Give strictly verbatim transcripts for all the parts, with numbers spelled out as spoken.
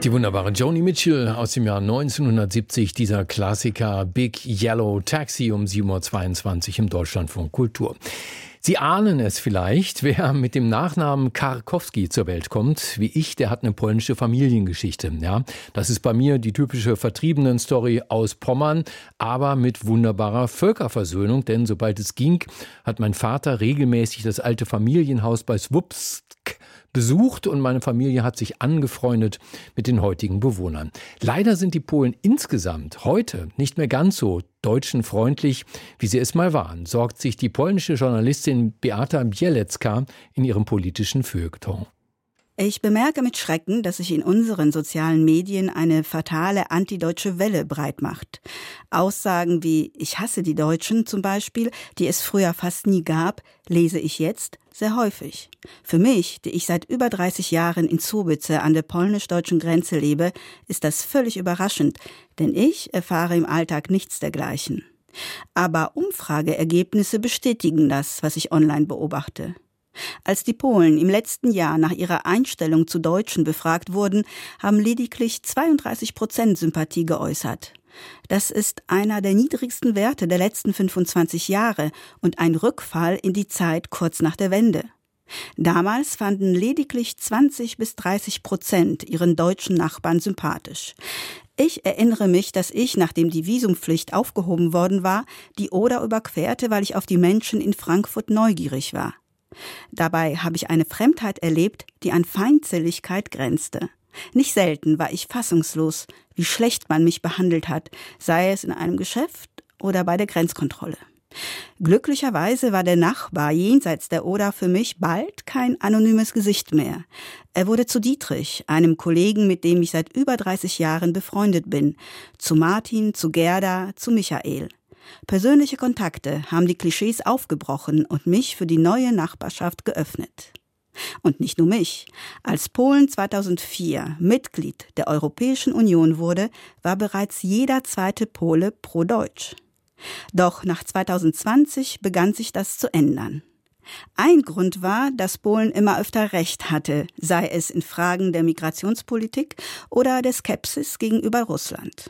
Die wunderbare Joni Mitchell aus dem Jahr neunzehnhundertsiebzig, dieser Klassiker Big Yellow Taxi um sieben Uhr zweiundzwanzig im Deutschlandfunk Kultur. Sie ahnen es vielleicht, wer mit dem Nachnamen Karkowski zur Welt kommt, wie ich, der hat eine polnische Familiengeschichte. Ja, das ist bei mir die typische Vertriebenen-Story aus Pommern, aber mit wunderbarer Völkerversöhnung, denn sobald es ging, hat mein Vater regelmäßig das alte Familienhaus bei Słupsk besucht und meine Familie hat sich angefreundet mit den heutigen Bewohnern. Leider sind die Polen insgesamt heute nicht mehr ganz so deutschenfreundlich, wie sie es mal waren, sorgt sich die polnische Journalistin Beata Bielecka in ihrem politischen Feuilleton. Ich bemerke mit Schrecken, dass sich in unseren sozialen Medien eine fatale antideutsche Welle breit macht. Aussagen wie „Ich hasse die Deutschen" zum Beispiel, die es früher fast nie gab, lese ich jetzt sehr häufig. Für mich, die ich seit über dreißig Jahren in Słubice an der polnisch-deutschen Grenze lebe, ist das völlig überraschend, denn ich erfahre im Alltag nichts dergleichen. Aber Umfrageergebnisse bestätigen das, was ich online beobachte. Als die Polen im letzten Jahr nach ihrer Einstellung zu Deutschen befragt wurden, haben lediglich zweiunddreißig Prozent Sympathie geäußert. Das ist einer der niedrigsten Werte der letzten fünfundzwanzig Jahre und ein Rückfall in die Zeit kurz nach der Wende. Damals fanden lediglich zwanzig bis dreißig Prozent ihren deutschen Nachbarn sympathisch. Ich erinnere mich, dass ich, nachdem die Visumpflicht aufgehoben worden war, die Oder überquerte, weil ich auf die Menschen in Frankfurt neugierig war. Dabei habe ich eine Fremdheit erlebt, die an Feindseligkeit grenzte. Nicht selten war ich fassungslos, wie schlecht man mich behandelt hat, sei es in einem Geschäft oder bei der Grenzkontrolle. Glücklicherweise war der Nachbar jenseits der Oder für mich bald kein anonymes Gesicht mehr. Er wurde zu Dietrich, einem Kollegen, mit dem ich seit über dreißig Jahren befreundet bin, zu Martin, zu Gerda, zu Michael. Persönliche Kontakte haben die Klischees aufgebrochen und mich für die neue Nachbarschaft geöffnet. Und nicht nur mich. Als Polen zweitausendvier Mitglied der Europäischen Union wurde, war bereits jeder zweite Pole pro-deutsch. Doch nach zweitausendzwanzig begann sich das zu ändern. Ein Grund war, dass Polen immer öfter Recht hatte, sei es in Fragen der Migrationspolitik oder der Skepsis gegenüber Russland.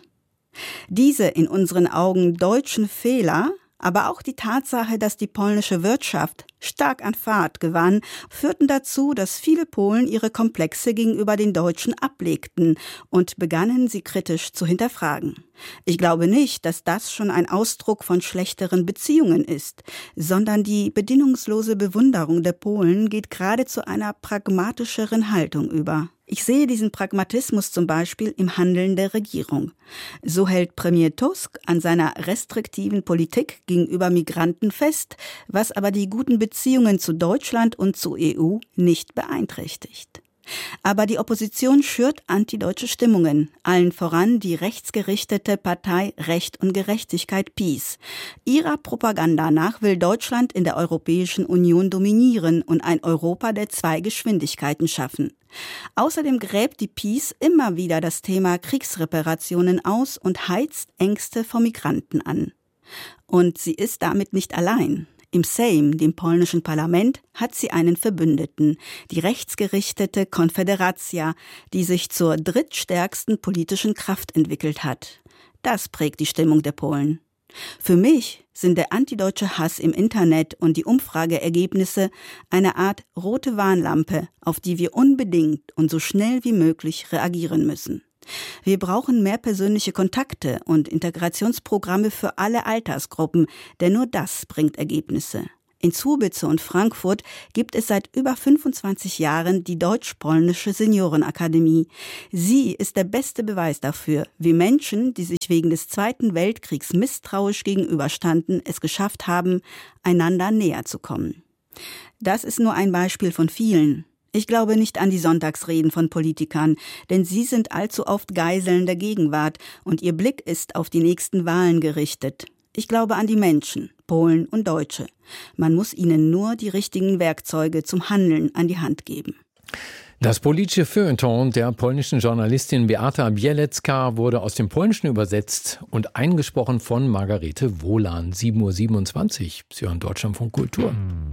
Diese in unseren Augen deutschen Fehler, aber auch die Tatsache, dass die polnische Wirtschaft stark an Fahrt gewann, führten dazu, dass viele Polen ihre Komplexe gegenüber den Deutschen ablegten und begannen, sie kritisch zu hinterfragen. Ich glaube nicht, dass das schon ein Ausdruck von schlechteren Beziehungen ist, sondern die bedingungslose Bewunderung der Polen geht gerade zu einer pragmatischeren Haltung über. Ich sehe diesen Pragmatismus zum Beispiel im Handeln der Regierung. So hält Premier Tusk an seiner restriktiven Politik gegenüber Migranten fest, was aber die guten Beziehungen zu Deutschland und zur E U nicht beeinträchtigt. Aber die Opposition schürt antideutsche Stimmungen, allen voran die rechtsgerichtete Partei Recht und Gerechtigkeit PiS. Ihrer Propaganda nach will Deutschland in der Europäischen Union dominieren und ein Europa der zwei Geschwindigkeiten schaffen. Außerdem gräbt die PiS immer wieder das Thema Kriegsreparationen aus und heizt Ängste vor Migranten an. Und sie ist damit nicht allein. Im Sejm, dem polnischen Parlament, hat sie einen Verbündeten, die rechtsgerichtete Konfederacja, die sich zur drittstärksten politischen Kraft entwickelt hat. Das prägt die Stimmung der Polen. Für mich sind der antideutsche Hass im Internet und die Umfrageergebnisse eine Art rote Warnlampe, auf die wir unbedingt und so schnell wie möglich reagieren müssen. Wir brauchen mehr persönliche Kontakte und Integrationsprogramme für alle Altersgruppen, denn nur das bringt Ergebnisse. In Słubice und Frankfurt gibt es seit über fünfundzwanzig Jahren die Deutsch-Polnische Seniorenakademie. Sie ist der beste Beweis dafür, wie Menschen, die sich wegen des Zweiten Weltkriegs misstrauisch gegenüberstanden, es geschafft haben, einander näher zu kommen. Das ist nur ein Beispiel von vielen. Ich glaube nicht an die Sonntagsreden von Politikern, denn sie sind allzu oft Geiseln der Gegenwart und ihr Blick ist auf die nächsten Wahlen gerichtet. Ich glaube an die Menschen, Polen und Deutsche. Man muss ihnen nur die richtigen Werkzeuge zum Handeln an die Hand geben. Das politische Feuilleton der polnischen Journalistin Beata Bielecka wurde aus dem Polnischen übersetzt und eingesprochen von Margarete Wohlan. sieben Uhr siebenundzwanzig. Sie hören Deutschlandfunk Kultur.